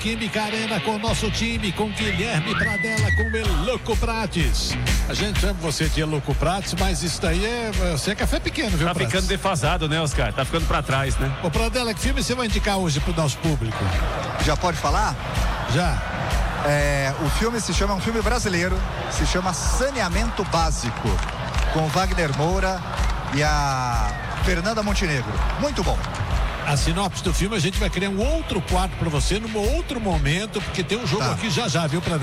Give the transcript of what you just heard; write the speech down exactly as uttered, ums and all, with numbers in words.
Química Arena com o nosso time, com Guilherme Pradella, com Eloco Prates. A gente chama você de Eloco Prates, mas isso daí é, você é café pequeno, viu, Tá Prates? ficando defasado, né, Oscar? Tá ficando pra trás, né? Ô, Pradella, que filme você vai indicar hoje pro nosso público? Já pode falar? Já. É, o filme se chama, é um filme brasileiro, se chama Saneamento Básico, com Wagner Moura e a Fernanda Montenegro. Muito bom. A sinopse do filme, a gente vai criar um outro quadro pra você num outro momento, porque tem um jogo Tá. aqui já já, viu, Pradella?